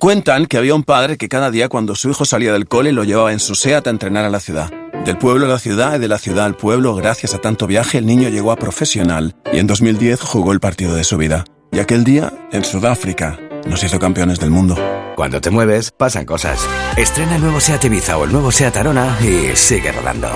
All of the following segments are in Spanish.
Cuentan que había un padre que cada día cuando su hijo salía del cole lo llevaba en su SEAT a entrenar a la ciudad. Del pueblo a la ciudad y de la ciudad al pueblo, gracias a tanto viaje, el niño llegó a profesional y en 2010 jugó el partido de su vida. Y aquel día, en Sudáfrica, nos hizo campeones del mundo. Cuando te mueves, pasan cosas. Estrena el nuevo SEAT Ibiza o el nuevo SEAT Arona y sigue rodando.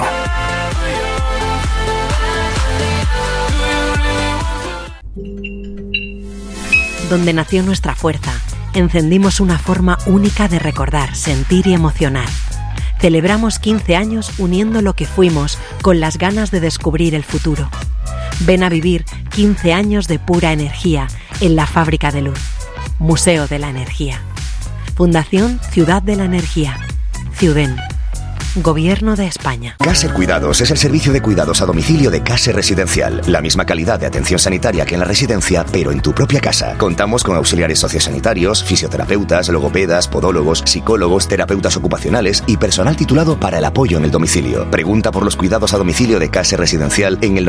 Donde nació nuestra fuerza, encendimos una forma única de recordar, sentir y emocionar. Celebramos 15 años uniendo lo que fuimos con las ganas de descubrir el futuro. Ven a vivir 15 años de pura energía en la Fábrica de Luz. Museo de la Energía. Fundación Ciudad de la Energía. Ciuden. Gobierno de España. Caser Cuidados es el servicio de cuidados a domicilio de Caser Residencial. La misma calidad de atención sanitaria que en la residencia, pero en tu propia casa. Contamos con auxiliares sociosanitarios, fisioterapeutas, logopedas, podólogos, psicólogos, terapeutas ocupacionales y personal titulado para el apoyo en el domicilio. Pregunta por los cuidados a domicilio de Caser Residencial en el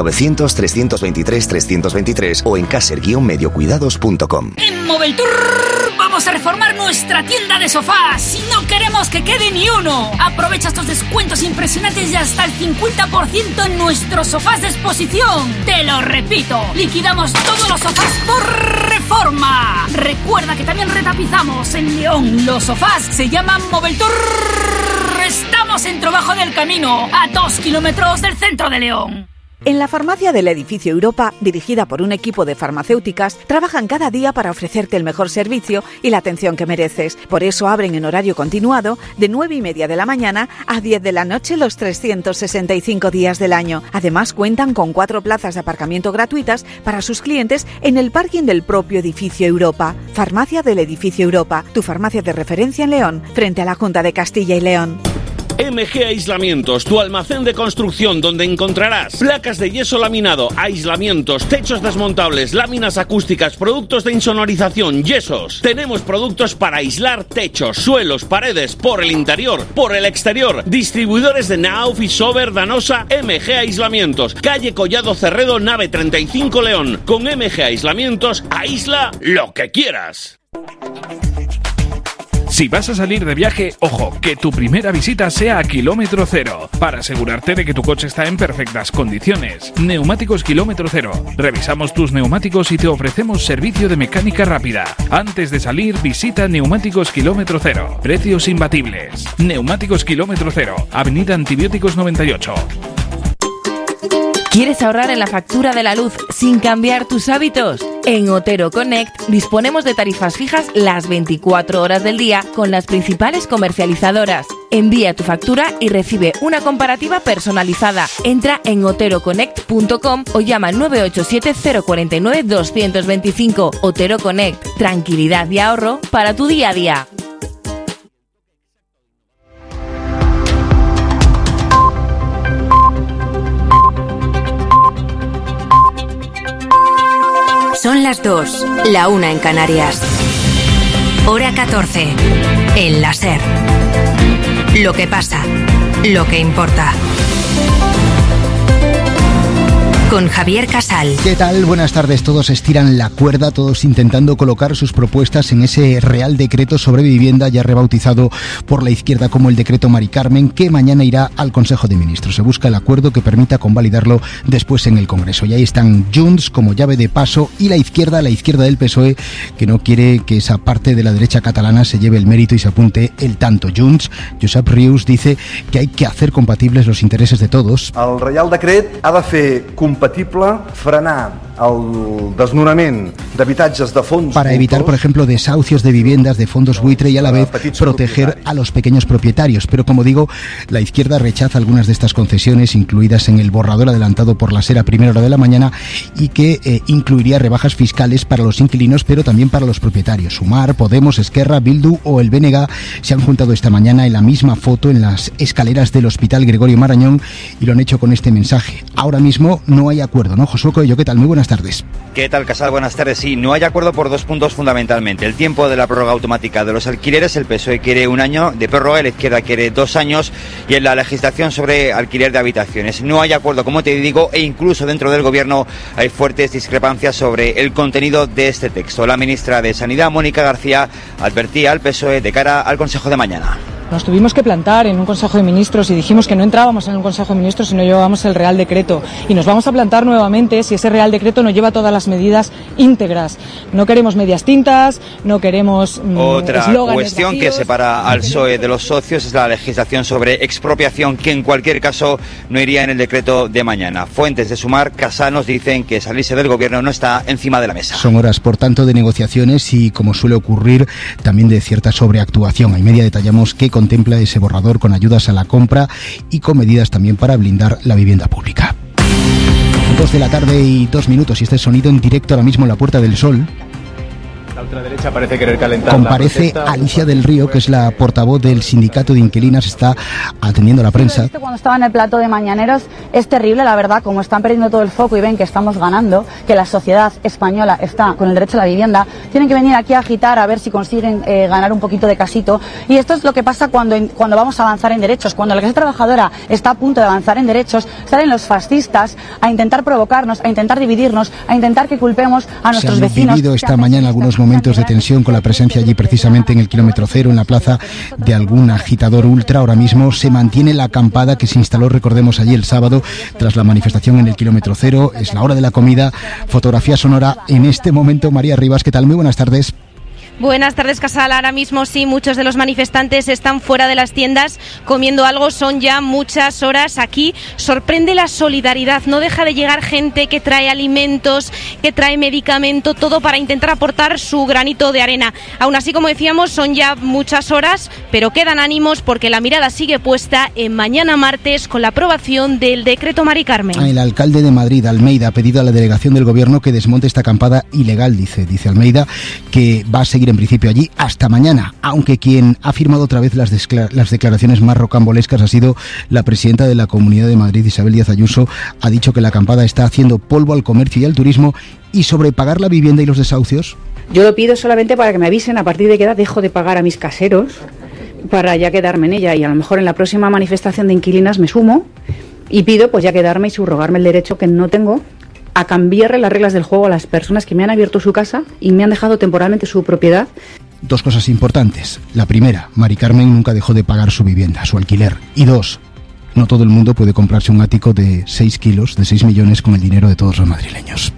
900-323-323 o en caser-mediocuidados.com. En Moveltour vamos a reformar nuestra tienda de sofás y no queremos que quede ni uno. Aprovecha estos descuentos impresionantes y hasta el 50% en nuestros sofás de exposición. Te lo repito, liquidamos todos los sofás por reforma. Recuerda que también retapizamos en León. Los sofás se llaman Moveltour. Estamos en Trabajo del Camino, a 2 kilómetros del centro de León. En la farmacia del edificio Europa, dirigida por un equipo de farmacéuticas, trabajan cada día para ofrecerte el mejor servicio y la atención que mereces. Por eso abren en horario continuado de 9:30 de la mañana a 10 de la noche los 365 días del año. Además, cuentan con 4 plazas de aparcamiento gratuitas para sus clientes en el parking del propio edificio Europa. Farmacia del edificio Europa, tu farmacia de referencia en León, frente a la Junta de Castilla y León. MG Aislamientos, tu almacén de construcción donde encontrarás placas de yeso laminado, aislamientos, techos desmontables, láminas acústicas, productos de insonorización, yesos. Tenemos productos para aislar techos, suelos, paredes, por el interior, por el exterior. Distribuidores de Nauf y Sober, Danosa, MG Aislamientos. Calle Collado Cerredo, nave 35 León. Con MG Aislamientos, aísla lo que quieras. Si vas a salir de viaje, ojo, que tu primera visita sea a kilómetro cero, para asegurarte de que tu coche está en perfectas condiciones. Neumáticos Kilómetro Cero. Revisamos tus neumáticos y te ofrecemos servicio de mecánica rápida. Antes de salir, visita Neumáticos Kilómetro Cero. Precios imbatibles. Neumáticos Kilómetro Cero. Avenida Antibióticos 98. ¿Quieres ahorrar en la factura de la luz sin cambiar tus hábitos? En Otero Connect disponemos de tarifas fijas las 24 horas del día con las principales comercializadoras. Envía tu factura y recibe una comparativa personalizada. Entra en oteroconnect.com o llama al 987 049 225. Otero Connect. Tranquilidad y ahorro para tu día a día. Son las 2, la 1 en Canarias. Hora 14, en la SER. Lo que pasa, lo que importa. Con Javier Casal. ¿Qué tal? Buenas tardes. Todos estiran la cuerda, todos intentando colocar sus propuestas en ese Real Decreto sobre Vivienda, ya rebautizado por la izquierda como el Decreto Mari Carmen, que mañana irá al Consejo de Ministros. Se busca el acuerdo que permita convalidarlo después en el Congreso. Y ahí están Junts como llave de paso y la izquierda del PSOE, que no quiere que esa parte de la derecha catalana se lleve el mérito y se apunte el tanto. Junts, Josep Rius, dice que hay que hacer compatibles los intereses de todos. El Real Decret ha de fer compatible frenar el desnonament d'habitatges de fons para evitar, por ejemplo, desahucios de viviendas de fondos buitre y a la vez proteger a los pequeños propietarios. Pero como digo, la izquierda rechaza algunas de estas concesiones incluidas en el borrador adelantado por la SER a primera hora de la mañana y que incluiría rebajas fiscales para los inquilinos, pero también para los propietarios. Sumar, Podemos, Esquerra, Bildu o el BNG se han juntado esta mañana en la misma foto en las escaleras del Hospital Gregorio Marañón y lo han hecho con este mensaje: ahora mismo no hay acuerdo, ¿no? Josué Coello, ¿qué tal? Muy buenas tardes. ¿Qué tal, Casal? Buenas tardes. Sí, no hay acuerdo por 2 puntos fundamentalmente. El tiempo de la prórroga automática de los alquileres, el PSOE quiere 1 año de prórroga, la izquierda quiere 2 años, y en la legislación sobre alquiler de habitaciones. No hay acuerdo, como te digo, e incluso dentro del Gobierno hay fuertes discrepancias sobre el contenido de este texto. La ministra de Sanidad, Mónica García, advertía al PSOE de cara al Consejo de mañana. Nos tuvimos que plantar en un Consejo de Ministros y dijimos que no entrábamos en un Consejo de Ministros si no llevábamos el Real Decreto. Y nos vamos a plantar nuevamente si ese Real Decreto no lleva todas las medidas íntegras. No queremos medias tintas, no queremos Otra cuestión vacíos. Que separa al PSOE de los socios es la legislación sobre expropiación, que en cualquier caso no iría en el decreto de mañana. Fuentes de Sumar, Casal, nos dicen que salirse del Gobierno no está encima de la mesa. Son horas, por tanto, de negociaciones y, como suele ocurrir, también de cierta sobreactuación. En media detallamos qué contempla ese borrador con ayudas a la compra y con medidas también para blindar la vivienda pública. 2 de la tarde y 2 minutos y este sonido en directo ahora mismo en la Puerta del Sol. La ultraderecha parece querer calentar. Comparece Alicia del Río, que es la portavoz del sindicato de inquilinas, está atendiendo a la prensa. Cuando estaba en el plato de Mañaneros es terrible, la verdad, como están perdiendo todo el foco y ven que estamos ganando, que la sociedad española está con el derecho a la vivienda, tienen que venir aquí a agitar a ver si consiguen ganar un poquito de casito. Y esto es lo que pasa cuando vamos a avanzar en derechos. Cuando la clase trabajadora está a punto de avanzar en derechos, salen los fascistas a intentar provocarnos, a intentar dividirnos, a intentar que culpemos a nuestros vecinos. Se han vivido esta mañana algunos momentos de tensión con la presencia allí precisamente en el kilómetro cero, en la plaza, de algún agitador ultra. Ahora mismo se mantiene la acampada que se instaló, recordemos, allí el sábado tras la manifestación en el kilómetro cero. Es la hora de la comida. Fotografía sonora en este momento. María Rivas, ¿qué tal? Muy buenas tardes. Buenas tardes, Casal. Ahora mismo sí, muchos de los manifestantes están fuera de las tiendas comiendo algo. Son ya muchas horas aquí. Sorprende la solidaridad. No deja de llegar gente que trae alimentos, que trae medicamento, todo para intentar aportar su granito de arena. Aún así, como decíamos, son ya muchas horas, pero quedan ánimos porque la mirada sigue puesta en mañana martes con la aprobación del decreto Mari Carmen. El alcalde de Madrid, Almeida, ha pedido a la delegación del Gobierno que desmonte esta acampada ilegal, dice Almeida, que va a seguir en principio allí hasta mañana, aunque quien ha firmado otra vez las declaraciones más rocambolescas ha sido la presidenta de la Comunidad de Madrid, Isabel Díaz Ayuso. Ha dicho que la acampada está haciendo polvo al comercio y al turismo. ¿Y sobre pagar la vivienda y los desahucios? Yo lo pido solamente para que me avisen a partir de qué edad dejo de pagar a mis caseros para ya quedarme en ella, y a lo mejor en la próxima manifestación de inquilinas me sumo y pido pues ya quedarme y subrogarme el derecho que no tengo a cambiarle las reglas del juego a las personas que me han abierto su casa y me han dejado temporalmente su propiedad. 2 cosas importantes. La primera, Mari Carmen nunca dejó de pagar su vivienda, su alquiler. Y 2, no todo el mundo puede comprarse un ático de 6 kilos, de 6 millones con el dinero de todos los madrileños.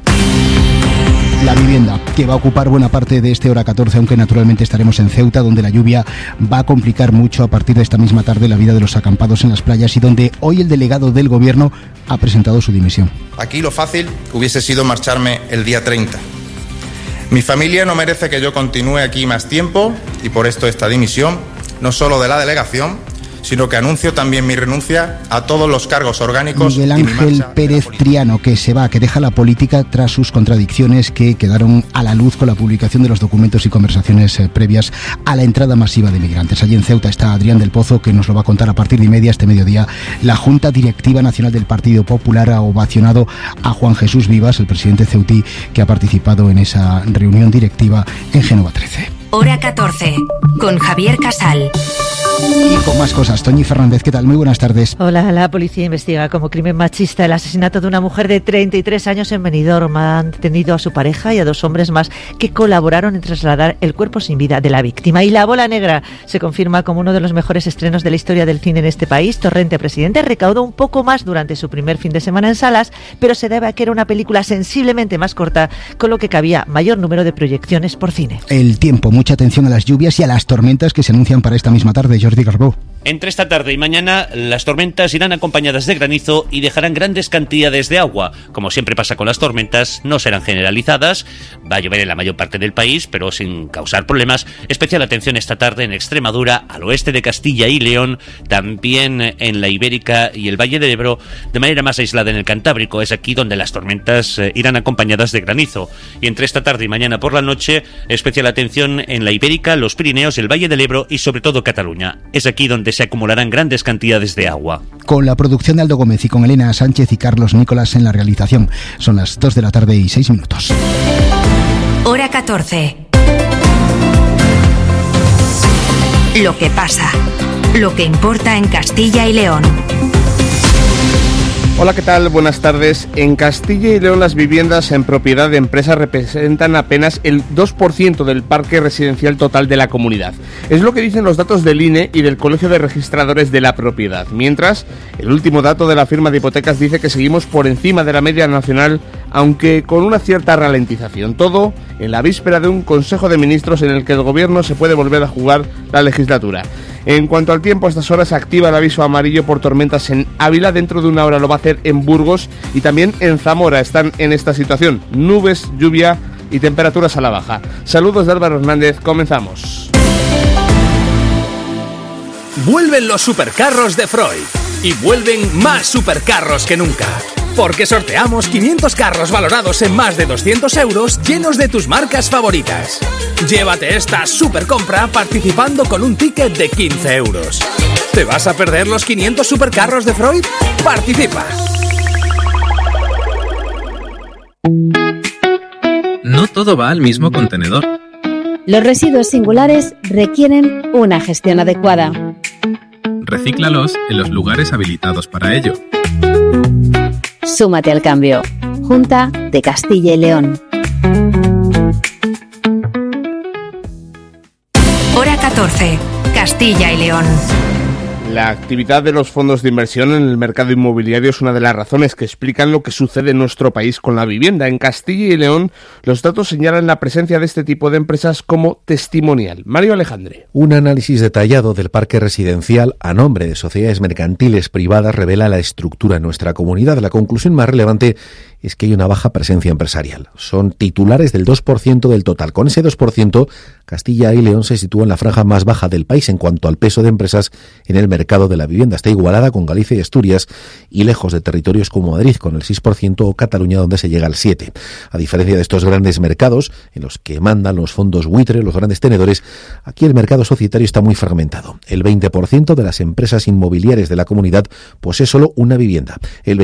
La vivienda, que va a ocupar buena parte de este hora 14, aunque naturalmente estaremos en Ceuta, donde la lluvia va a complicar mucho a partir de esta misma tarde la vida de los acampados en las playas y donde hoy el delegado del Gobierno ha presentado su dimisión. Aquí lo fácil hubiese sido marcharme el día 30. Mi familia no merece que yo continúe aquí más tiempo y por esto esta dimisión, no solo de la delegación, sino que anuncio también mi renuncia a todos los cargos orgánicos. Miguel Ángel Pérez Triano, que se va, que deja la política tras sus contradicciones que quedaron a la luz con la publicación de los documentos y conversaciones previas a la entrada masiva de migrantes. Allí en Ceuta está Adrián del Pozo, que nos lo va a contar a partir de media este mediodía. La Junta Directiva Nacional del Partido Popular ha ovacionado a Juan Jesús Vivas, el presidente ceutí, que ha participado en esa reunión directiva en Génova 13. Hora 14, con Javier Casal. Y con más cosas, Toñi Fernández, ¿qué tal? Muy buenas tardes. Hola, la policía investiga como crimen machista el asesinato de una mujer de 33 años en Benidorm. Han detenido a su pareja y a 2 hombres más que colaboraron en trasladar el cuerpo sin vida de la víctima. Y La Bola Negra se confirma como uno de los mejores estrenos de la historia del cine en este país. Torrente Presidente recaudó un poco más durante su primer fin de semana en salas, pero se debe a que era una película sensiblemente más corta, con lo que cabía mayor número de proyecciones por cine. El tiempo, mucha atención a las lluvias y a las tormentas que se anuncian para esta misma tarde. Jordi Garbó. Entre esta tarde y mañana, las tormentas irán acompañadas de granizo y dejarán grandes cantidades de agua. Como siempre pasa con las tormentas, no serán generalizadas. Va a llover en la mayor parte del país, pero sin causar problemas. Especial atención esta tarde en Extremadura, al oeste de Castilla y León, también en la Ibérica y el Valle del Ebro, de manera más aislada en el Cantábrico. Es aquí donde las tormentas irán acompañadas de granizo. Y entre esta tarde y mañana por la noche, especial atención en la Ibérica, los Pirineos, el Valle del Ebro y sobre todo Cataluña. Es aquí donde donde se acumularán grandes cantidades de agua. Con la producción de Aldo Gómez y con Elena Sánchez y Carlos Nicolás en la realización. Son las 2 de la tarde y 6 minutos. Hora 14. Lo que pasa. Lo que importa en Castilla y León. Hola, ¿qué tal? Buenas tardes. En Castilla y León las viviendas en propiedad de empresas representan apenas el 2% del parque residencial total de la comunidad. Es lo que dicen los datos del INE y del Colegio de Registradores de la Propiedad. Mientras, el último dato de la firma de hipotecas dice que seguimos por encima de la media nacional, aunque con una cierta ralentización. Todo en la víspera de un Consejo de Ministros en el que el Gobierno se puede volver a jugar la legislatura. En cuanto al tiempo, a estas horas se activa el aviso amarillo por tormentas en Ávila. Dentro de una hora lo va a hacer en Burgos y también en Zamora. Están en esta situación: nubes, lluvia y temperaturas a la baja. Saludos de Álvaro Hernández, comenzamos. Vuelven los supercarros de Freud y vuelven más supercarros que nunca. Porque sorteamos 500 carros valorados en más de 200 euros llenos de tus marcas favoritas. Llévate esta supercompra participando con un ticket de 15 euros. ¿Te vas a perder los 500 supercarros de Freud? ¡Participa! No todo va al mismo contenedor. Los residuos singulares requieren una gestión adecuada. Recíclalos en los lugares habilitados para ello. Súmate al cambio. Junta de Castilla y León. Hora 14. Castilla y León. La actividad de los fondos de inversión en el mercado inmobiliario es una de las razones que explican lo que sucede en nuestro país con la vivienda. En Castilla y León, los datos señalan la presencia de este tipo de empresas como testimonial. Mario Alejandre. Un análisis detallado del parque residencial a nombre de sociedades mercantiles privadas revela la estructura en nuestra comunidad. La conclusión más relevante es que hay una baja presencia empresarial. Son titulares del 2% del total. Con ese 2%, Castilla y León se sitúa en la franja más baja del país en cuanto al peso de empresas en el mercado de la vivienda. Está igualada con Galicia y Asturias y lejos de territorios como Madrid con el 6% o Cataluña donde se llega al 7%. A diferencia de estos grandes mercados en los que mandan los fondos buitre, los grandes tenedores, aquí el mercado societario está muy fragmentado. El 20% de las empresas inmobiliarias de la comunidad posee solo una vivienda. El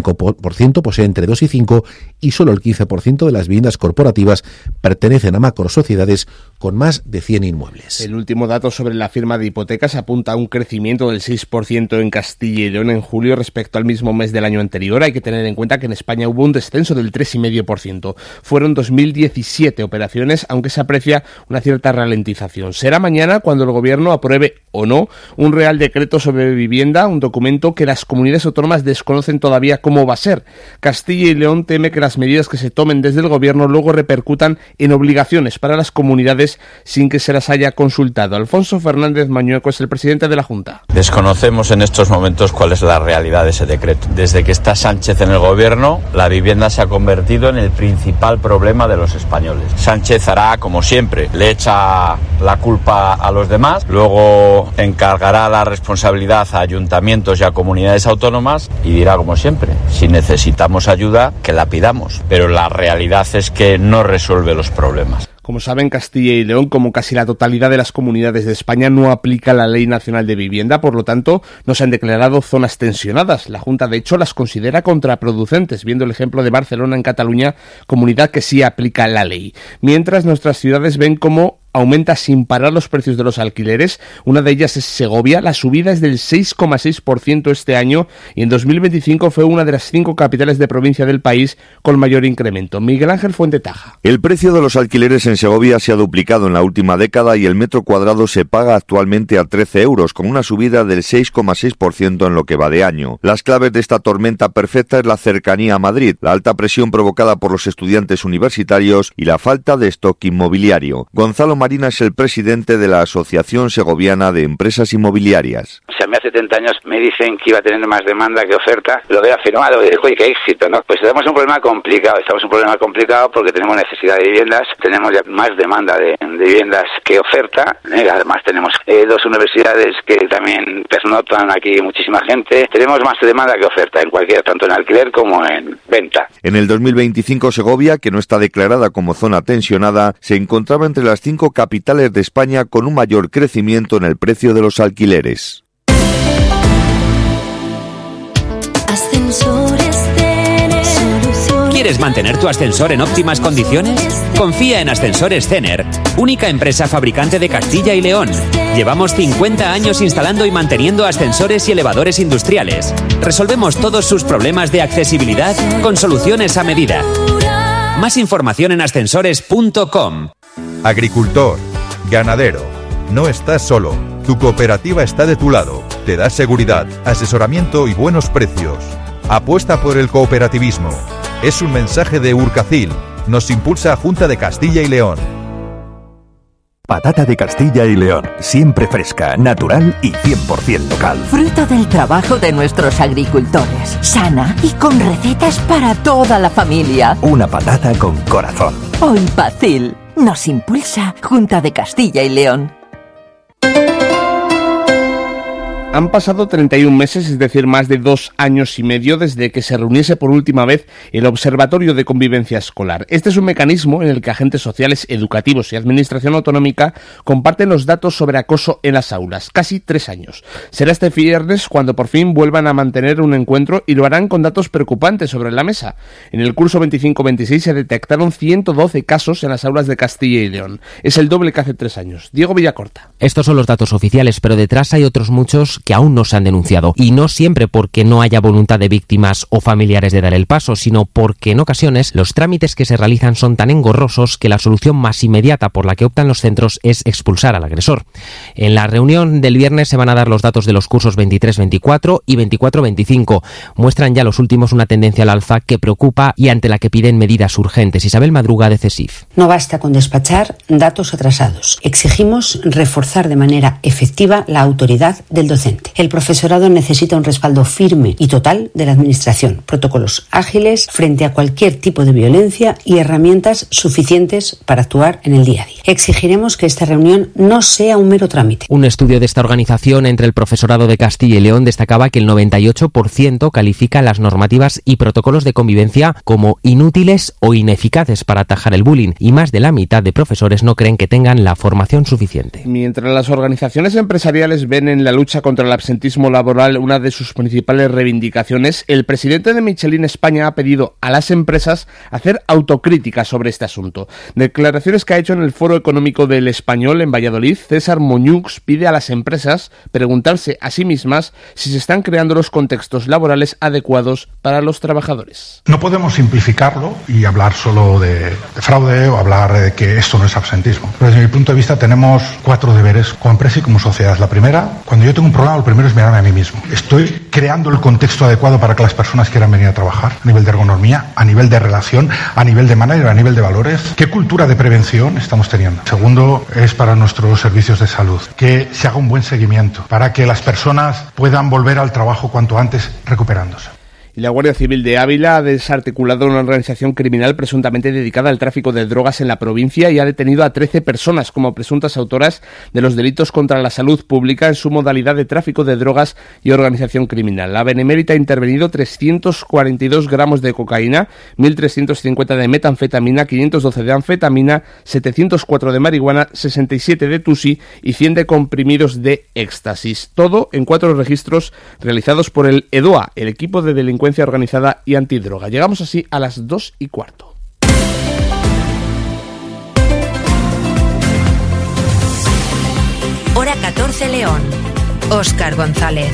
25% posee entre 2 y 5 y solo el 15% de las viviendas corporativas pertenecen a macrosociedades con más de 100 inmuebles. El último dato sobre la firma de hipotecas apunta a un crecimiento del 6% en Castilla y León en julio respecto al mismo mes del año anterior. Hay que tener en cuenta que en España hubo un descenso del 3,5%. Fueron 2017 operaciones, aunque se aprecia una cierta ralentización. Será mañana cuando el Gobierno apruebe o no un Real Decreto sobre vivienda, un documento que las comunidades autónomas desconocen todavía cómo va a ser. Castilla y León teme que las medidas que se tomen desde el Gobierno luego repercutan en obligaciones para las comunidades sin que se las haya consultado. Alfonso Fernández Mañueco es el presidente de la Junta. Desconocemos en estos momentos cuál es la realidad de ese decreto. Desde que está Sánchez en el Gobierno, la vivienda se ha convertido en el principal problema de los españoles. Sánchez hará como siempre, le echa la culpa a los demás, luego encargará la responsabilidad a ayuntamientos y a comunidades autónomas y dirá como siempre, si necesitamos ayuda, que la pidamos. Pero la realidad es que no resuelve los problemas. Como saben, Castilla y León, como casi la totalidad de las comunidades de España, no aplica la Ley Nacional de Vivienda, por lo tanto, no se han declarado zonas tensionadas. La Junta, de hecho, las considera contraproducentes, viendo el ejemplo de Barcelona en Cataluña, comunidad que sí aplica la ley. Mientras, nuestras ciudades ven cómo aumenta sin parar los precios de los alquileres. Una de ellas es Segovia. La subida es del 6,6% este año y en 2025 fue una de las 5 capitales de provincia del país con mayor incremento. Miguel Ángel Fuentetaja. El precio de los alquileres en Segovia se ha duplicado en la última década y el metro cuadrado se paga actualmente a 13 euros, con una subida del 6,6% en lo que va de año. Las claves de esta tormenta perfecta es la cercanía a Madrid, la alta presión provocada por los estudiantes universitarios y la falta de stock inmobiliario. Gonzalo Marina es el presidente de la Asociación Segoviana de Empresas Inmobiliarias. O sea, a mí hace 30 años me dicen que iba a tener más demanda que oferta, lo hubiera firmado y digo, oye, qué éxito, ¿no? Pues tenemos un problema complicado, porque tenemos necesidad de viviendas, tenemos ya más demanda de viviendas que oferta, además tenemos 2 universidades que también pernoctan aquí muchísima gente, tenemos más demanda que oferta en cualquier, tanto en alquiler como en venta. En el 2025 Segovia, que no está declarada como zona tensionada, se encontraba entre las 5 capitales de España con un mayor crecimiento en el precio de los alquileres. Ascensores Cener. ¿Quieres mantener tu ascensor en óptimas condiciones? Confía en Ascensores Cener, única empresa fabricante de Castilla y León. Llevamos 50 años instalando y manteniendo ascensores y elevadores industriales. Resolvemos todos sus problemas de accesibilidad con soluciones a medida. Más información en ascensores.com. Agricultor, ganadero, no estás solo. Tu cooperativa está de tu lado. Te da seguridad, asesoramiento y buenos precios. Apuesta por el cooperativismo. Es un mensaje de Urcacil. Nos impulsa Junta de Castilla y León. Patata de Castilla y León, siempre fresca, natural y 100% local. Fruto del trabajo de nuestros agricultores, sana y con recetas para toda la familia. Una patata con corazón. Hoy Pacil nos impulsa Junta de Castilla y León. Han pasado 31 meses, es decir, más de 2 años y medio desde que se reuniese por última vez el Observatorio de Convivencia Escolar. Este es un mecanismo en el que agentes sociales, educativos y administración autonómica comparten los datos sobre acoso en las aulas. Casi 3 años. Será este viernes cuando por fin vuelvan a mantener un encuentro y lo harán con datos preocupantes sobre la mesa. En el curso 25-26 se detectaron 112 casos en las aulas de Castilla y León. Es el doble que hace 3 años. Diego Villacorta. Estos son los datos oficiales, pero detrás hay otros muchos que aún no se han denunciado, y no siempre porque no haya voluntad de víctimas o familiares de dar el paso, sino porque en ocasiones los trámites que se realizan son tan engorrosos que la solución más inmediata por la que optan los centros es expulsar al agresor. En la reunión del viernes se van a dar los datos de los cursos 23-24 y 24-25. Muestran ya los últimos una tendencia al alza que preocupa y ante la que piden medidas urgentes. Isabel Madruga, de CESIF. No basta con despachar datos atrasados. Exigimos reforzar de manera efectiva la autoridad del docente. El profesorado necesita un respaldo firme y total de la administración, protocolos ágiles frente a cualquier tipo de violencia y herramientas suficientes para actuar en el día a día. Exigiremos que esta reunión no sea un mero trámite. Un estudio de esta organización entre el profesorado de Castilla y León destacaba que el 98% califica las normativas y protocolos de convivencia como inútiles o ineficaces para atajar el bullying, y más de la mitad de profesores no creen que tengan la formación suficiente. Mientras las organizaciones empresariales ven en la lucha contra el absentismo laboral una de sus principales reivindicaciones, el presidente de Michelin España ha pedido a las empresas hacer autocrítica sobre este asunto. Declaraciones que ha hecho en el Foro Económico del Español en Valladolid, César Moñux pide a las empresas preguntarse a sí mismas si se están creando los contextos laborales adecuados para los trabajadores. No podemos simplificarlo y hablar solo de fraude o hablar de que esto no es absentismo. Pero desde mi punto de vista tenemos 4 deberes como empresa y como sociedad. La primera, cuando yo tengo un problema, lo primero es mirarme a mí mismo. ¿Estoy creando el contexto adecuado para que las personas quieran venir a trabajar? A nivel de ergonomía, a nivel de relación, a nivel de manager, a nivel de valores. ¿Qué cultura de prevención estamos teniendo? Segundo, es para nuestros servicios de salud. Que se haga un buen seguimiento para que las personas puedan volver al trabajo cuanto antes recuperándose. Y la Guardia Civil de Ávila ha desarticulado una organización criminal presuntamente dedicada al tráfico de drogas en la provincia y ha detenido a 13 personas como presuntas autoras de los delitos contra la salud pública en su modalidad de tráfico de drogas y organización criminal. La Benemérita ha intervenido 342 gramos de cocaína, 1.350 de metanfetamina, 512 de anfetamina, 704 de marihuana, 67 de tusi y 100 de comprimidos de éxtasis. Todo en 4 registros realizados por el EDOA, el equipo de delincuencia organizada y antidroga. Llegamos así a las 2:15. Hora 14 León. Óscar González.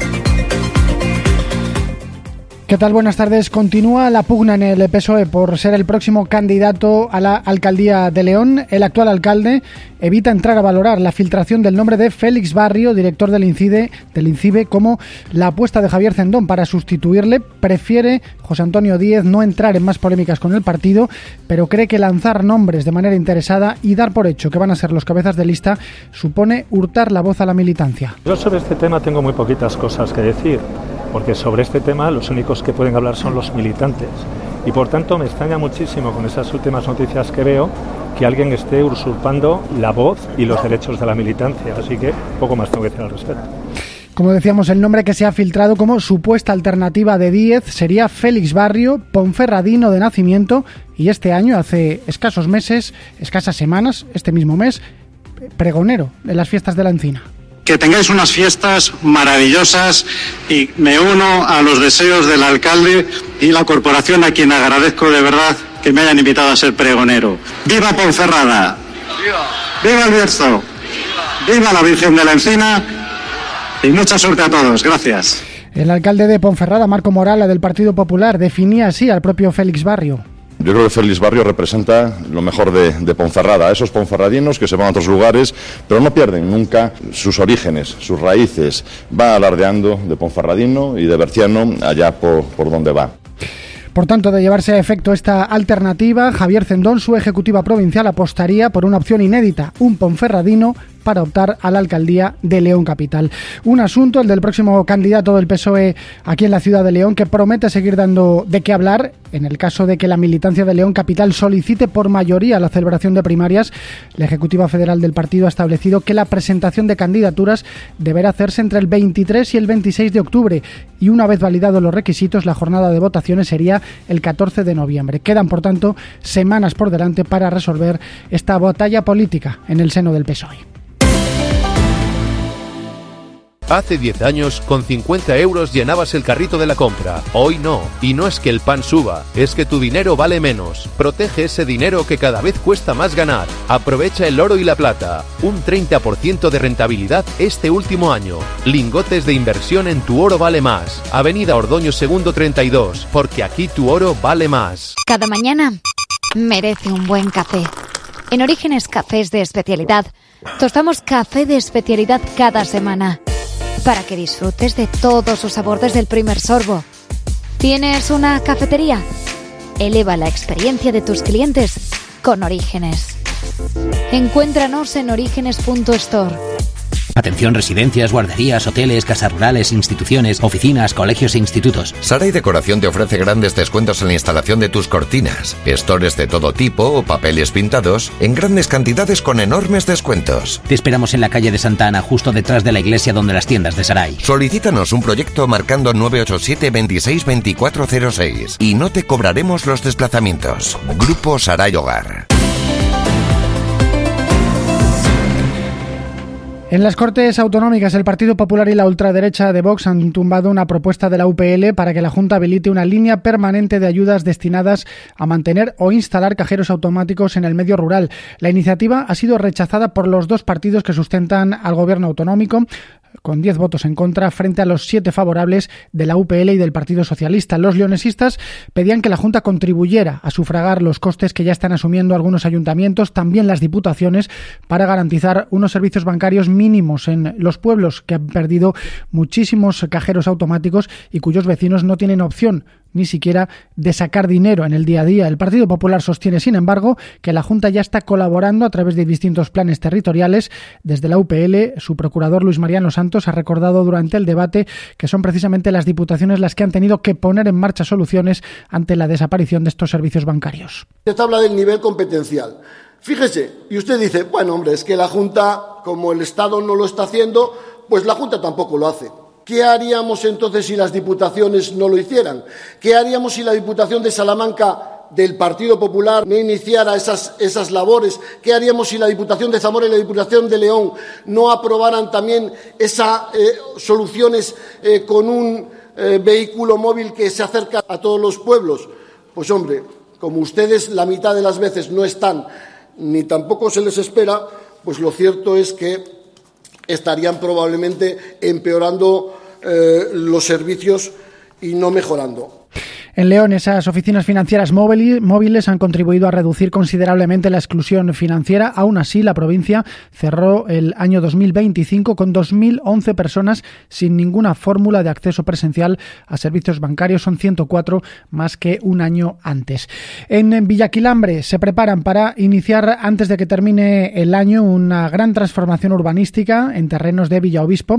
¿Qué tal? Buenas tardes. Continúa la pugna en el PSOE por ser el próximo candidato a la alcaldía de León. El actual alcalde evita entrar a valorar la filtración del nombre de Félix Barrio, director del INCIBE, como la apuesta de Javier Cendón para sustituirle. Prefiere José Antonio Díez no entrar en más polémicas con el partido, pero cree que lanzar nombres de manera interesada y dar por hecho que van a ser los cabezas de lista supone hurtar la voz a la militancia. Yo sobre este tema tengo muy poquitas cosas que decir, porque sobre este tema los únicos que pueden hablar son los militantes. Y por tanto me extraña muchísimo con esas últimas noticias que veo que alguien esté usurpando la voz y los derechos de la militancia. Así que poco más tengo que decir al respecto. Como decíamos, el nombre que se ha filtrado como supuesta alternativa de Díez sería Félix Barrio, ponferradino de nacimiento, y este año, hace escasas semanas, este mismo mes, pregonero de las fiestas de la Encina. que tengáis unas fiestas maravillosas y me uno a los deseos del alcalde y la corporación, a quien agradezco de verdad que me hayan invitado a ser pregonero. ¡Viva Ponferrada! ¡Viva el Bierzo! ¡Viva la Virgen de la Encina! Y mucha suerte a todos. Gracias. El alcalde de Ponferrada, Marco Morala, del Partido Popular, definía así al propio Félix Barrio. Yo creo que Félix Barrio representa lo mejor de Ponferrada, esos ponferradinos que se van a otros lugares, pero no pierden nunca sus orígenes, sus raíces. Va alardeando de ponferradino y de berciano allá por donde va. Por tanto, de llevarse a efecto esta alternativa, Javier Cendón, su ejecutiva provincial, apostaría por una opción inédita, un ponferradino para optar a la alcaldía de León Capital. Un asunto, el del próximo candidato del PSOE aquí en la ciudad de León, que promete seguir dando de qué hablar en el caso de que la militancia de León Capital solicite por mayoría la celebración de primarias. La Ejecutiva Federal del partido ha establecido que la presentación de candidaturas deberá hacerse entre el 23 y el 26 de octubre y una vez validados los requisitos, la jornada de votaciones sería el 14 de noviembre. Quedan, por tanto, semanas por delante para resolver esta batalla política en el seno del PSOE. Hace 10 años, con 50 euros llenabas el carrito de la compra. Hoy no. Y no es que el pan suba, es que tu dinero vale menos. Protege ese dinero que cada vez cuesta más ganar. Aprovecha el oro y la plata. Un 30% de rentabilidad este último año. Lingotes de inversión en Tu Oro Vale Más. Avenida Ordoño Segundo 32, porque aquí tu oro vale más. Cada mañana merece un buen café. En Orígenes Cafés de Especialidad, tostamos café de especialidad cada semana, para que disfrutes de todo su sabor desde el primer sorbo. ¿Tienes una cafetería? Eleva la experiencia de tus clientes con Orígenes. Encuéntranos en orígenes.store. Atención, residencias, guarderías, hoteles, casas rurales, instituciones, oficinas, colegios e institutos. Saray Decoración te ofrece grandes descuentos en la instalación de tus cortinas, estores de todo tipo o papeles pintados en grandes cantidades con enormes descuentos. Te esperamos en la calle de Santa Ana, justo detrás de la iglesia donde las tiendas de Saray. Solicítanos un proyecto marcando 987 26 2406 y no te cobraremos los desplazamientos. Grupo Saray Hogar. En las Cortes Autonómicas, el Partido Popular y la ultraderecha de Vox han tumbado una propuesta de la UPL para que la Junta habilite una línea permanente de ayudas destinadas a mantener o instalar cajeros automáticos en el medio rural. La iniciativa ha sido rechazada por los dos partidos que sustentan al gobierno autonómico, con 10 votos en contra frente a los 7 favorables de la UPL y del Partido Socialista. Los leonesistas pedían que la Junta contribuyera a sufragar los costes que ya están asumiendo algunos ayuntamientos, también las diputaciones, para garantizar unos servicios bancarios mínimos en los pueblos que han perdido muchísimos cajeros automáticos y cuyos vecinos no tienen opción ni siquiera de sacar dinero en el día a día. El Partido Popular sostiene, sin embargo, que la Junta ya está colaborando a través de distintos planes territoriales. Desde la UPL, su procurador Luis Mariano Santos ha recordado durante el debate que son precisamente las diputaciones las que han tenido que poner en marcha soluciones ante la desaparición de estos servicios bancarios. Usted habla del nivel competencial. Fíjese, y usted dice, bueno, hombre, es que la Junta, como el Estado no lo está haciendo, pues la Junta tampoco lo hace. ¿Qué haríamos entonces si las diputaciones no lo hicieran? ¿Qué haríamos si la Diputación de Salamanca del Partido Popular no iniciara esas labores? ¿Qué haríamos si la Diputación de Zamora y la Diputación de León no aprobaran también esas soluciones con un vehículo móvil que se acerca a todos los pueblos? Pues hombre, como ustedes la mitad de las veces no están ni tampoco se les espera, pues lo cierto es que estarían probablemente empeorando los servicios y no mejorando. En León, esas oficinas financieras móviles han contribuido a reducir considerablemente la exclusión financiera. Aún así, la provincia cerró el año 2025 con 2.011 personas sin ninguna fórmula de acceso presencial a servicios bancarios. Son 104 más que un año antes. En Villaquilambre se preparan para iniciar, antes de que termine el año, una gran transformación urbanística en terrenos de Villaobispo.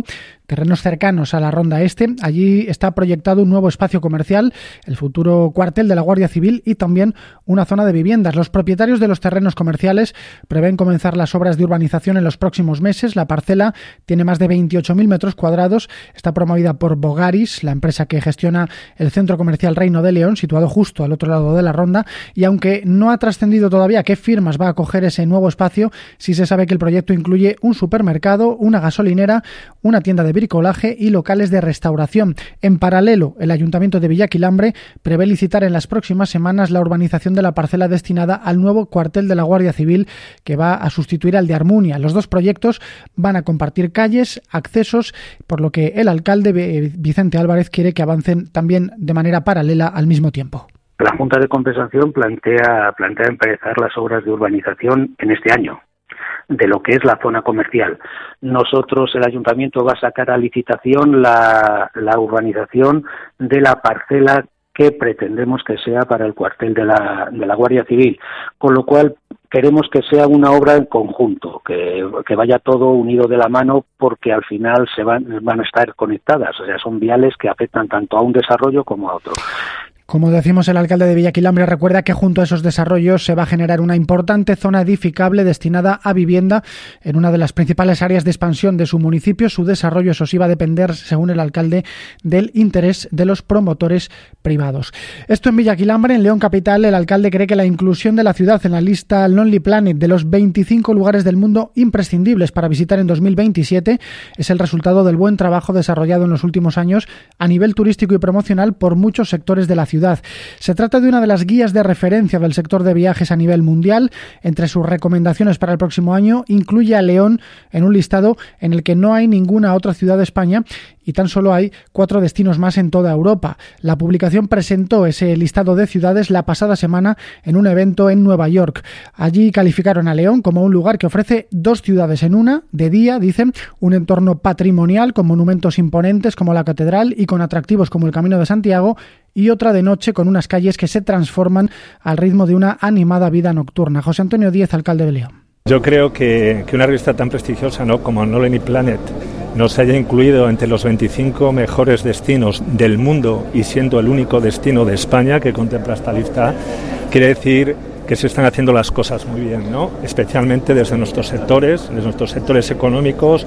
terrenos cercanos a la Ronda Este. Allí está proyectado un nuevo espacio comercial, el futuro cuartel de la Guardia Civil y también una zona de viviendas. Los propietarios de los terrenos comerciales prevén comenzar las obras de urbanización en los próximos meses. La parcela tiene más de 28.000 metros cuadrados, está promovida por Bogaris, la empresa que gestiona el centro comercial Reino de León, situado justo al otro lado de la Ronda, y aunque no ha trascendido todavía qué firmas va a acoger ese nuevo espacio, sí se sabe que el proyecto incluye un supermercado, una gasolinera, una tienda de bricolaje y locales de restauración. En paralelo, el Ayuntamiento de Villaquilambre prevé licitar en las próximas semanas la urbanización de la parcela destinada al nuevo cuartel de la Guardia Civil, que va a sustituir al de Armunia. Los dos proyectos van a compartir calles, accesos, por lo que el alcalde Vicente Álvarez quiere que avancen también de manera paralela al mismo tiempo. La Junta de Compensación plantea empezar las obras de urbanización en este año, de lo que es la zona comercial. Nosotros, el Ayuntamiento, va a sacar a licitación la urbanización de la parcela que pretendemos que sea para el cuartel de la Guardia Civil, con lo cual queremos que sea una obra en conjunto, que vaya todo unido de la mano, porque al final van a estar conectadas, o sea, son viales que afectan tanto a un desarrollo como a otro. Como decimos, el alcalde de Villaquilambre recuerda que junto a esos desarrollos se va a generar una importante zona edificable destinada a vivienda en una de las principales áreas de expansión de su municipio. Su desarrollo, eso sí, va a depender, según el alcalde, del interés de los promotores privados. Esto en Villaquilambre. En León Capital, el alcalde cree que la inclusión de la ciudad en la lista Lonely Planet de los 25 lugares del mundo imprescindibles para visitar en 2027 es el resultado del buen trabajo desarrollado en los últimos años a nivel turístico y promocional por muchos sectores de la ciudad. Se trata de una de las guías de referencia del sector de viajes a nivel mundial. Entre sus recomendaciones para el próximo año incluye a León en un listado en el que no hay ninguna otra ciudad de España y tan solo hay 4 destinos más en toda Europa. La publicación presentó ese listado de ciudades la pasada semana en un evento en Nueva York. Allí calificaron a León como un lugar que ofrece 2 ciudades en una. De día, dicen, un entorno patrimonial con monumentos imponentes como la Catedral y con atractivos como el Camino de Santiago, y otra de noche con unas calles que se transforman al ritmo de una animada vida nocturna. José Antonio Díez, alcalde de León. Yo creo que una revista tan prestigiosa, ¿no?, como Lonely Planet nos haya incluido entre los 25 mejores destinos del mundo y siendo el único destino de España que contempla esta lista, quiere decir que se están haciendo las cosas muy bien, ¿no?, especialmente desde nuestros sectores económicos,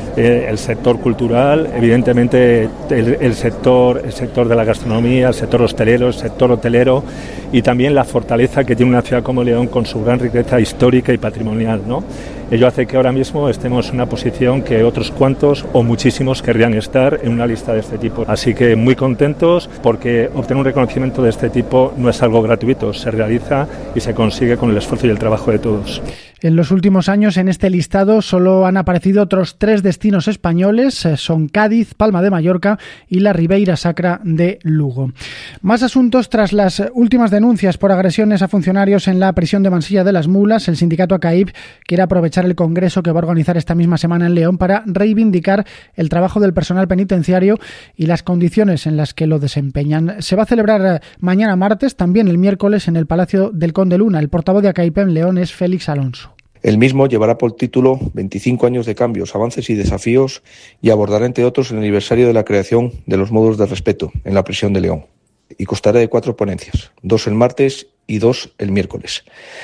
el sector cultural, evidentemente el sector de la gastronomía, el sector hostelero, el sector hotelero, y también la fortaleza que tiene una ciudad como León con su gran riqueza histórica y patrimonial, ¿no? Ello hace que ahora mismo estemos en una posición que otros cuantos o muchísimos querrían estar en una lista de este tipo. Así que muy contentos, porque obtener un reconocimiento de este tipo no es algo gratuito, se realiza y se consigue con el esfuerzo y el trabajo de todos. En los últimos años en este listado solo han aparecido otros 3 destinos españoles, son Cádiz, Palma de Mallorca y la Ribeira Sacra de Lugo. Más asuntos. Tras las últimas denuncias por agresiones a funcionarios en la prisión de Mansilla de las Mulas, el sindicato ACAIP quiere aprovechar el congreso que va a organizar esta misma semana en León para reivindicar el trabajo del personal penitenciario y las condiciones en las que lo desempeñan. Se va a celebrar mañana martes, también el miércoles, en el Palacio del Conde Luna. El portavoz de ACAIP en León es Félix Alonso. El mismo llevará por título 25 años de cambios, avances y desafíos, y abordará, entre otros, el aniversario de la creación de los módulos de respeto en la prisión de León. Y constará de 4 ponencias, 2 el martes y 2 el miércoles.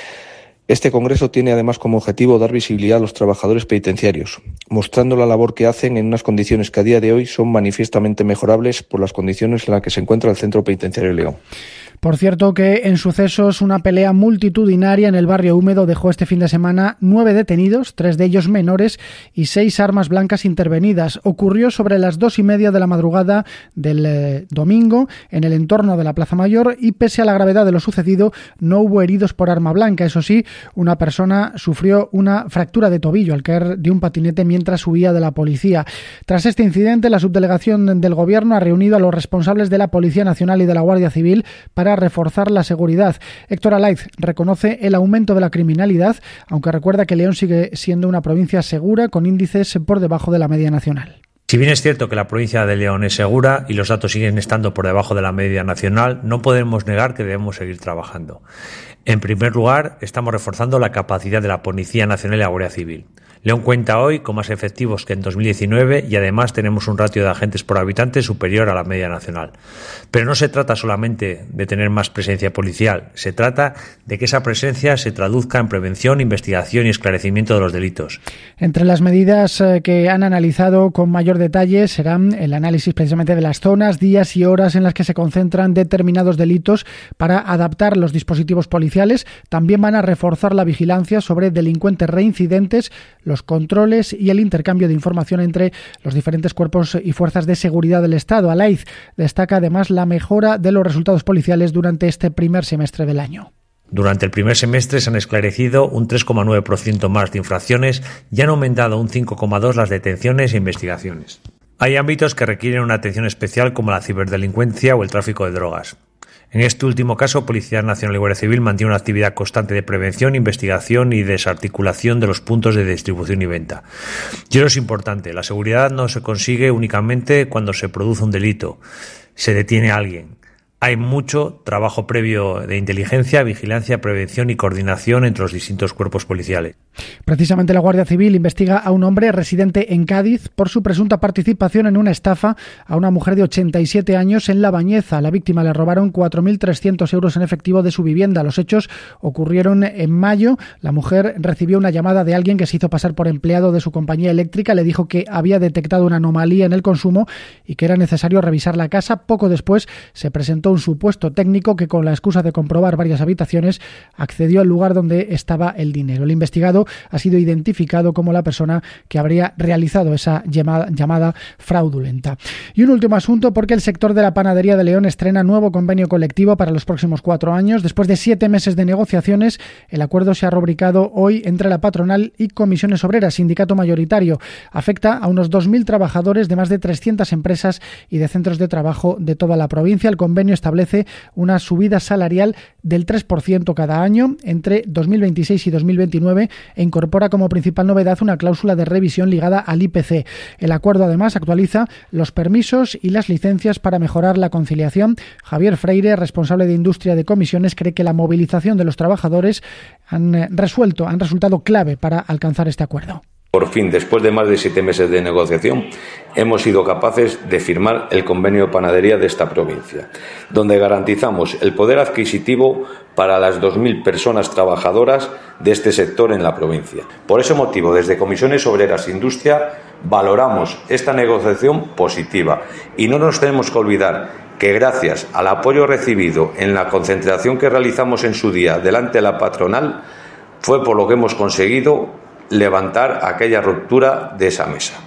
Este congreso tiene además como objetivo dar visibilidad a los trabajadores penitenciarios, mostrando la labor que hacen en unas condiciones que a día de hoy son manifiestamente mejorables por las condiciones en las que se encuentra el Centro Penitenciario de León. Por cierto que en sucesos, una pelea multitudinaria en el barrio Húmedo dejó este fin de semana 9 detenidos, 3 de ellos menores, y 6 armas blancas intervenidas. Ocurrió sobre las 2:30 de la madrugada del domingo en el entorno de la Plaza Mayor y, pese a la gravedad de lo sucedido, no hubo heridos por arma blanca. Eso sí, una persona sufrió una fractura de tobillo al caer de un patinete mientras huía de la policía. Tras este incidente, la subdelegación del Gobierno ha reunido a los responsables de la Policía Nacional y de la Guardia Civil para reforzar la seguridad. Héctor Alaiz reconoce el aumento de la criminalidad, aunque recuerda que León sigue siendo una provincia segura con índices por debajo de la media nacional. Si bien es cierto que la provincia de León es segura y los datos siguen estando por debajo de la media nacional, no podemos negar que debemos seguir trabajando. En primer lugar, estamos reforzando la capacidad de la Policía Nacional y la Guardia Civil. León cuenta hoy con más efectivos que en 2019 y además tenemos un ratio de agentes por habitante superior a la media nacional. Pero no se trata solamente de tener más presencia policial, se trata de que esa presencia se traduzca en prevención, investigación y esclarecimiento de los delitos. Entre las medidas que han analizado con mayor detalle serán el análisis precisamente de las zonas, días y horas en las que se concentran determinados delitos para adaptar los dispositivos policiales. También van a reforzar la vigilancia sobre delincuentes reincidentes, los controles y el intercambio de información entre los diferentes cuerpos y fuerzas de seguridad del Estado. Alaiz destaca además la mejora de los resultados policiales durante este primer semestre del año. Durante el primer semestre se han esclarecido un 3,9% más de infracciones y han aumentado un 5,2% las detenciones e investigaciones. Hay ámbitos que requieren una atención especial como la ciberdelincuencia o el tráfico de drogas. En este último caso, Policía Nacional y Guardia Civil mantiene una actividad constante de prevención, investigación y desarticulación de los puntos de distribución y venta. Y eso es importante. La seguridad no se consigue únicamente cuando se produce un delito, se detiene a alguien. Hay mucho trabajo previo de inteligencia, vigilancia, prevención y coordinación entre los distintos cuerpos policiales. Precisamente la Guardia Civil investiga a un hombre residente en Cádiz por su presunta participación en una estafa a una mujer de 87 años en La Bañeza. A la víctima le robaron 4.300 euros en efectivo de su vivienda. Los hechos ocurrieron en mayo. La mujer recibió una llamada de alguien que se hizo pasar por empleado de su compañía eléctrica. Le dijo que había detectado una anomalía en el consumo y que era necesario revisar la casa. Poco después se presentó un supuesto técnico que, con la excusa de comprobar varias habitaciones, accedió al lugar donde estaba el dinero. El investigado ha sido identificado como la persona que habría realizado esa llamada fraudulenta. Y un último asunto, porque el sector de la panadería de León estrena nuevo convenio colectivo para los próximos 4 años. Después de 7 meses de negociaciones, el acuerdo se ha rubricado hoy entre la patronal y Comisiones Obreras, sindicato mayoritario. Afecta a unos 2.000 trabajadores de más de 300 empresas y de centros de trabajo de toda la provincia. El convenio establece una subida salarial del 3% cada año entre 2026 y 2029 e incorpora como principal novedad una cláusula de revisión ligada al IPC. El acuerdo además actualiza los permisos y las licencias para mejorar la conciliación. Javier Freire, responsable de Industria de Comisiones, cree que la movilización de los trabajadores han resultado clave para alcanzar este acuerdo. Por fin, después de más de 7 meses de negociación, hemos sido capaces de firmar el convenio de panadería de esta provincia, donde garantizamos el poder adquisitivo para las 2.000 personas trabajadoras de este sector en la provincia. Por ese motivo, desde Comisiones Obreras e Industria, valoramos esta negociación positiva y no nos tenemos que olvidar que gracias al apoyo recibido en la concentración que realizamos en su día delante de la patronal, fue por lo que hemos conseguido levantar aquella ruptura de esa mesa.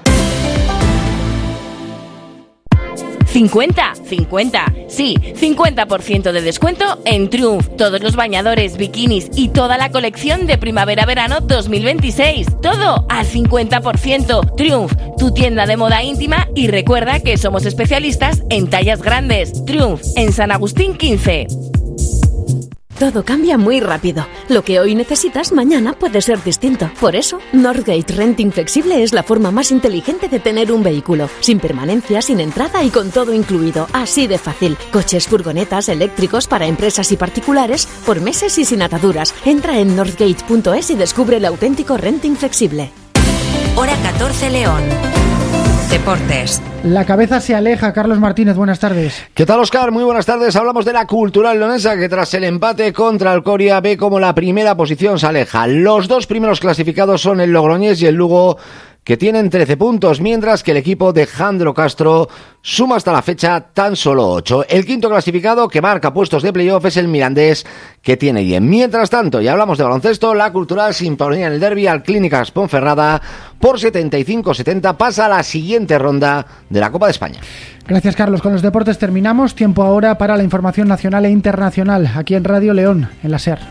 50, sí, 50% de descuento en Triumph, todos los bañadores, bikinis y toda la colección de primavera-verano 2026. Todo al 50%. Triumph, tu tienda de moda íntima, y recuerda que somos especialistas en tallas grandes. Triumph, en San Agustín 15. Todo cambia muy rápido. Lo que hoy necesitas, mañana puede ser distinto. Por eso, Northgate Renting Flexible es la forma más inteligente de tener un vehículo. Sin permanencia, sin entrada y con todo incluido. Así de fácil. Coches, furgonetas, eléctricos para empresas y particulares, por meses y sin ataduras. Entra en northgate.es y descubre el auténtico renting flexible. Hora 14, León. Deportes. La cabeza se aleja. Carlos Martínez, buenas tardes. ¿Qué tal, Óscar? Muy buenas tardes. Hablamos de la Cultural leonesa, que tras el empate contra el Coria ve como la primera posición se aleja. Los 2 primeros clasificados son el Logroñés y el Lugo, que tienen 13 puntos, mientras que el equipo de Jandro Castro suma hasta la fecha tan solo 8. El quinto clasificado, que marca puestos de playoff, es el Mirandés, que tiene 10. Mientras tanto, ya hablamos de baloncesto, la Cultural se imponía en el derbi al Clínicas Ponferrada por 75-70, pasa a la siguiente ronda de la Copa de España. Gracias, Carlos. Con los deportes terminamos. Tiempo ahora para la información nacional e internacional, aquí en Radio León, en la SER.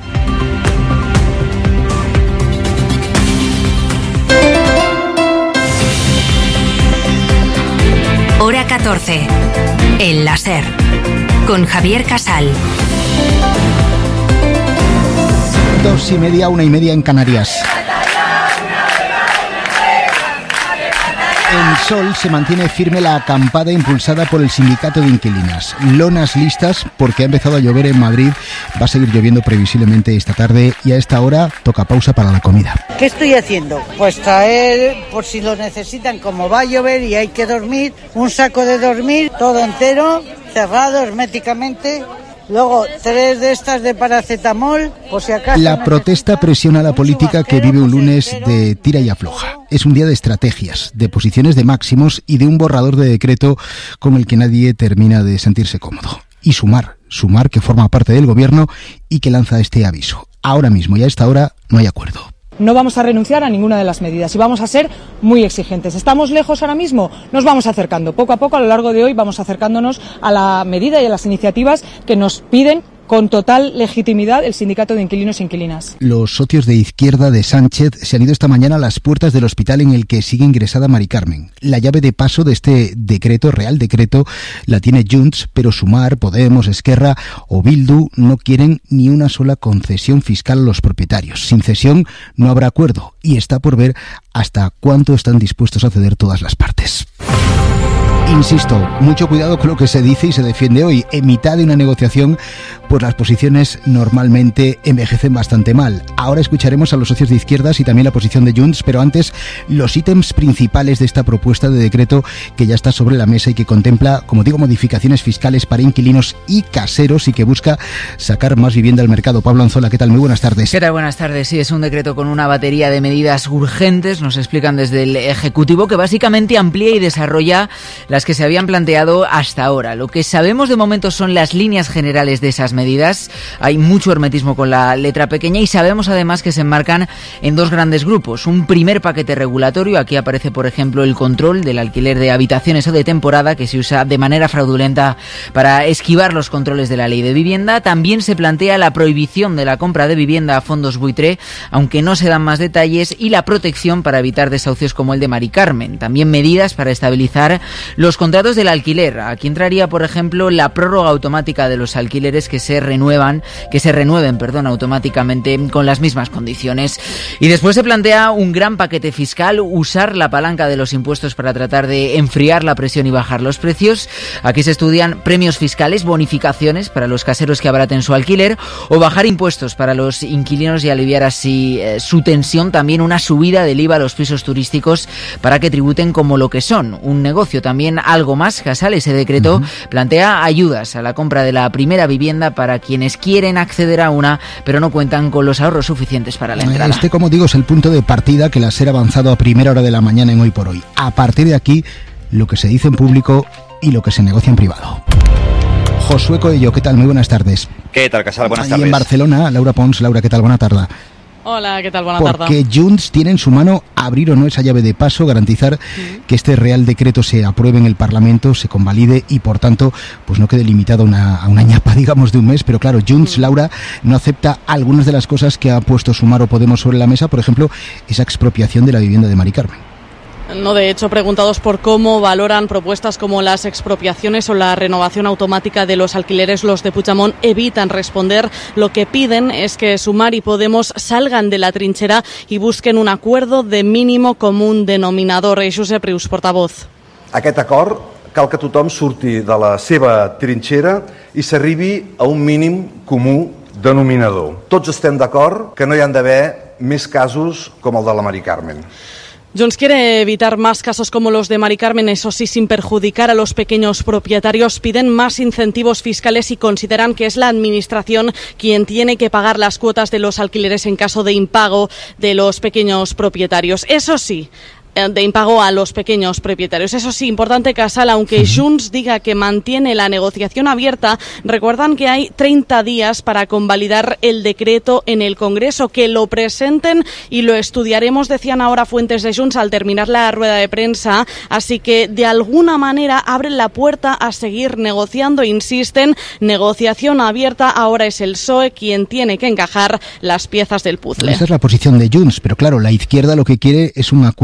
Hora 14. El láser. Con Javier Casal. 2:30, 1:30 en Canarias. En Sol se mantiene firme la acampada impulsada por el sindicato de inquilinas. Lonas listas porque ha empezado a llover en Madrid. Va a seguir lloviendo previsiblemente esta tarde y a esta hora toca pausa para la comida. ¿Qué estoy haciendo? Pues traer, por si lo necesitan, como va a llover y hay que dormir, un saco de dormir todo entero, cerrado herméticamente. Luego 3 de estas de paracetamol, por si acaso. La protesta presiona a la política que vive un lunes de tira y afloja. Es un día de estrategias, de posiciones de máximos y de un borrador de decreto con el que nadie termina de sentirse cómodo. Y Sumar que forma parte del gobierno y que lanza este aviso. Ahora mismo y a esta hora no hay acuerdo. No vamos a renunciar a ninguna de las medidas y vamos a ser muy exigentes. ¿Estamos lejos ahora mismo? Nos vamos acercando. Poco a poco, a lo largo de hoy, vamos acercándonos a la medida y a las iniciativas que nos piden con total legitimidad el sindicato de inquilinos e inquilinas. Los socios de izquierda de Sánchez se han ido esta mañana a las puertas del hospital en el que sigue ingresada Mari Carmen. La llave de paso de este decreto, real decreto, la tiene Junts, pero Sumar, Podemos, Esquerra o Bildu no quieren ni una sola concesión fiscal a los propietarios. Sin cesión no habrá acuerdo y está por ver hasta cuánto están dispuestos a ceder todas las partes. Insisto, mucho cuidado con lo que se dice y se defiende hoy. En mitad de una negociación, pues las posiciones normalmente envejecen bastante mal. Ahora escucharemos a los socios de izquierdas y también la posición de Junts, pero antes los ítems principales de esta propuesta de decreto que ya está sobre la mesa y que contempla, como digo, modificaciones fiscales para inquilinos y caseros y que busca sacar más vivienda al mercado. Pablo Anzola, ¿qué tal? Muy buenas tardes. ¿Qué tal? Buenas tardes. Sí, es un decreto con una batería de medidas urgentes, nos explican desde el Ejecutivo, que básicamente amplía y desarrolla las que se habían planteado hasta ahora. Lo que sabemos de momento son las líneas generales de esas medidas. Hay mucho hermetismo con la letra pequeña y sabemos además que se enmarcan en 2 grandes grupos. Un primer paquete regulatorio, aquí aparece por ejemplo el control del alquiler de habitaciones o de temporada que se usa de manera fraudulenta para esquivar los controles de la ley de vivienda. También se plantea la prohibición de la compra de vivienda a fondos buitre, aunque no se dan más detalles, y la protección para evitar desahucios como el de Mari Carmen. También medidas para estabilizar los contratos del alquiler. Aquí entraría, por ejemplo, la prórroga automática de los alquileres que se renueven automáticamente con las mismas condiciones. Y después se plantea un gran paquete fiscal, usar la palanca de los impuestos para tratar de enfriar la presión y bajar los precios. Aquí se estudian premios fiscales, bonificaciones para los caseros que abaraten su alquiler o bajar impuestos para los inquilinos y aliviar así su tensión. También una subida del IVA a los pisos turísticos para que tributen como lo que son, un negocio. También algo más, Casal, ese decreto plantea ayudas a la compra de la primera vivienda para quienes quieren acceder a una, pero no cuentan con los ahorros suficientes para la entrada. Este, como digo, es el punto de partida que la SER ha avanzado a primera hora de la mañana en Hoy por Hoy. A partir de aquí, lo que se dice en público y lo que se negocia en privado. Josué Coello, ¿qué tal? Muy buenas tardes. ¿Qué tal, Casal? Buenas tardes. Y en Barcelona, Laura Pons. Laura, ¿qué tal? Buena tarde. Hola, ¿qué tal? Buena tarde. Porque Junts tiene en su mano abrir o no esa llave de paso, garantizar que este Real Decreto se apruebe en el Parlamento, se convalide y, por tanto, pues no quede limitado a una ñapa, digamos, de un mes. Pero claro, Junts, Laura, no acepta algunas de las cosas que ha puesto Sumar o Podemos sobre la mesa, por ejemplo, esa expropiación de la vivienda de Mari Carmen. No, de hecho, preguntados por cómo valoran propuestas como las expropiaciones o la renovación automática de los alquileres, los de Puigdemont evitan responder. Lo que piden es que Sumar y Podemos salgan de la trinchera y busquen un acuerdo de mínimo común denominador. Josep Rius, portavoz. Aquest acord cal que tothom surti de la seva trinxera i s'arribi a un mínim comú denominador. Tots estem d'acord que no hi han d'haver més casos com el de la Mari Carmen. Junts quiere evitar más casos como los de Mari Carmen, eso sí, sin perjudicar a los pequeños propietarios. Piden más incentivos fiscales y consideran que es la Administración quien tiene que pagar las cuotas de los alquileres en caso de impago de los pequeños propietarios. Eso sí, de impago a los pequeños propietarios. Eso sí, importante, Casal, aunque Junts diga que mantiene la negociación abierta, recuerdan que hay 30 días para convalidar el decreto en el Congreso, que lo presenten y lo estudiaremos, decían ahora fuentes de Junts al terminar la rueda de prensa, así que de alguna manera abren la puerta a seguir negociando, insisten, negociación abierta, ahora es el PSOE quien tiene que encajar las piezas del puzzle. Esa es la posición de Junts, pero claro, la izquierda lo que quiere es un acuerdo que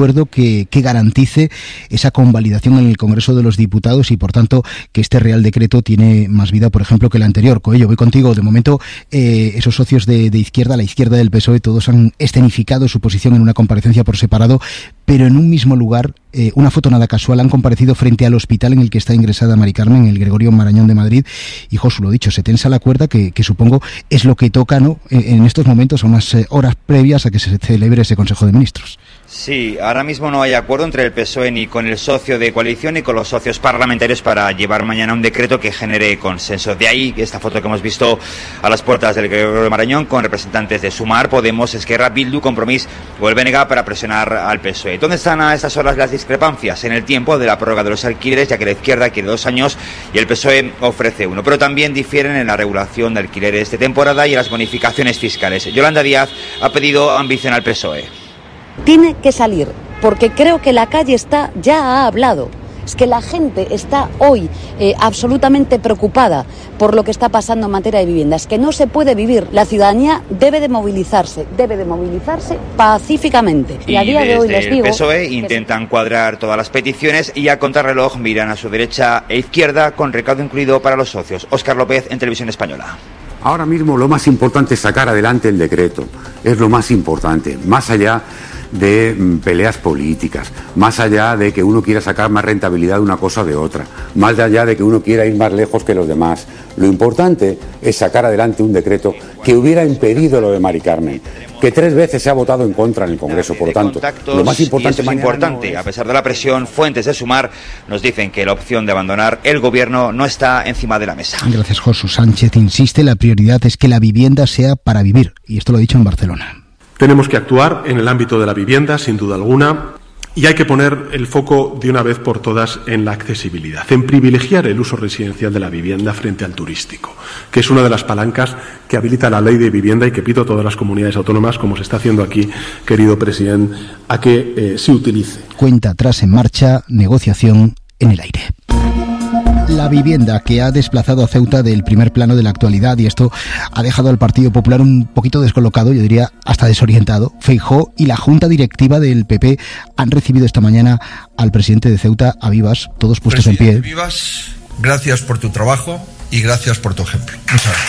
que garantice esa convalidación en el Congreso de los Diputados y, por tanto, que este Real Decreto tiene más vida, por ejemplo, que el anterior. Coello, voy contigo. De momento, esos socios de izquierda, la izquierda del PSOE, todos han escenificado su posición en una comparecencia por separado, pero en un mismo lugar, una foto nada casual, han comparecido frente al hospital en el que está ingresada Mari Carmen, el Gregorio Marañón de Madrid, y Josu, lo dicho, se tensa la cuerda, que supongo es lo que toca, ¿no?, en estos momentos, a unas horas previas a que se celebre ese Consejo de Ministros. Sí, ahora mismo no hay acuerdo entre el PSOE ni con el socio de coalición ni con los socios parlamentarios para llevar mañana un decreto que genere consenso. De ahí esta foto que hemos visto a las puertas del Gregorio Marañón con representantes de Sumar, Podemos, Esquerra, Bildu, Compromís o el BNG para presionar al PSOE. ¿Dónde están a estas horas las discrepancias? En el tiempo de la prórroga de los alquileres, ya que la izquierda quiere 2 años y el PSOE ofrece 1. Pero también difieren en la regulación de alquileres de temporada y en las bonificaciones fiscales. Yolanda Díaz ha pedido ambición al PSOE. Tiene que salir, porque creo que la calle ya ha hablado. Es que la gente está hoy absolutamente preocupada por lo que está pasando en materia de vivienda. Es que no se puede vivir. La ciudadanía debe de movilizarse pacíficamente. Y a día de hoy les digo... el PSOE intentan cuadrar todas las peticiones y a contrarreloj miran a su derecha e izquierda con recaudo incluido para los socios. Óscar López, en Televisión Española. Ahora mismo lo más importante es sacar adelante el decreto. Es lo más importante, más allá de peleas políticas, más allá de que uno quiera sacar más rentabilidad de una cosa o de otra, más allá de que uno quiera ir más lejos que los demás. Lo importante es sacar adelante un decreto que hubiera impedido lo de Mari Carmen, que 3 veces se ha votado en contra en el Congreso. Por lo tanto, lo más importante a pesar de la presión, fuentes de Sumar nos dicen que la opción de abandonar el gobierno no está encima de la mesa. Gracias, Josu. Sánchez insiste, la prioridad es que la vivienda sea para vivir, y esto lo ha dicho en Barcelona. Tenemos que actuar en el ámbito de la vivienda, sin duda alguna, y hay que poner el foco de una vez por todas en la accesibilidad, en privilegiar el uso residencial de la vivienda frente al turístico, que es una de las palancas que habilita la ley de vivienda y que pido a todas las comunidades autónomas, como se está haciendo aquí, querido presidente, a que se utilice. Cuenta atrás en marcha, negociación en el aire. La vivienda, que ha desplazado a Ceuta del primer plano de la actualidad, y esto ha dejado al Partido Popular un poquito descolocado, yo diría hasta desorientado. Feijóo y la Junta Directiva del PP han recibido esta mañana al presidente de Ceuta, a Vivas, todos puestos en pie. Vivas, gracias por tu trabajo y gracias por tu ejemplo. Muchas gracias.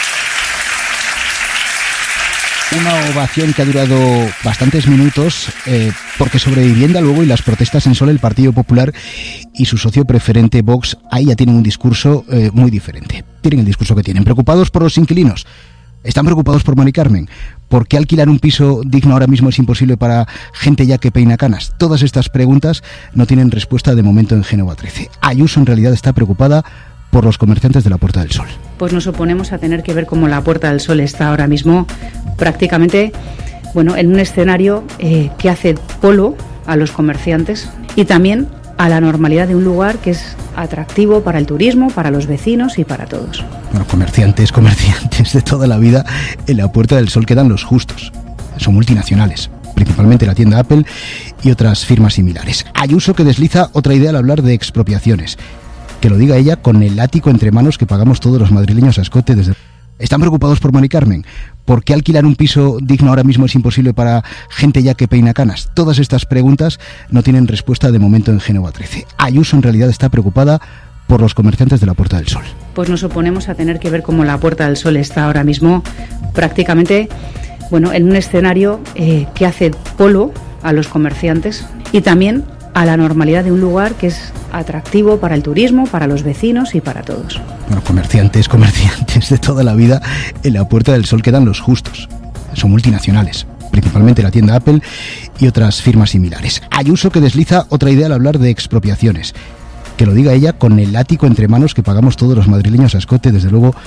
Una ovación que ha durado bastantes minutos, porque sobre vivienda luego y las protestas en Sol, el Partido Popular y su socio preferente Vox, ahí ya tienen un discurso muy diferente. Tienen el discurso que tienen. Preocupados por los inquilinos. Están preocupados por Mari Carmen. ¿Por qué alquilar un piso digno ahora mismo es imposible para gente ya que peina canas? Todas estas preguntas no tienen respuesta de momento en Génova 13. Ayuso en realidad está preocupada por los comerciantes de la Puerta del Sol. Pues nos oponemos a tener que ver cómo la Puerta del Sol está ahora mismo prácticamente, en un escenario que hace polo a los comerciantes y también a la normalidad de un lugar que es atractivo para el turismo, para los vecinos y para todos. Bueno, comerciantes de toda la vida, en la Puerta del Sol quedan los justos. Son multinacionales, principalmente la tienda Apple y otras firmas similares. Ayuso, que desliza otra idea al hablar de expropiaciones. Que lo diga ella con el látigo entre manos que pagamos todos los madrileños a escote desde... ¿Están preocupados por Mari Carmen? ¿Por qué alquilar un piso digno ahora mismo es imposible para gente ya que peina canas? Todas estas preguntas no tienen respuesta de momento en Génova 13. Ayuso en realidad está preocupada por los comerciantes de la Puerta del Sol. Pues nos oponemos a tener que ver cómo la Puerta del Sol está ahora mismo prácticamente, en un escenario que hace polo a los comerciantes y también a la normalidad de un lugar que es atractivo para el turismo, para los vecinos y para todos. Bueno, comerciantes de toda la vida, en la Puerta del Sol quedan los justos. Son multinacionales, principalmente la tienda Apple y otras firmas similares. Ayuso, que desliza otra idea al hablar de expropiaciones. Que lo diga ella con el látigo entre manos que pagamos todos los madrileños a escote, desde luego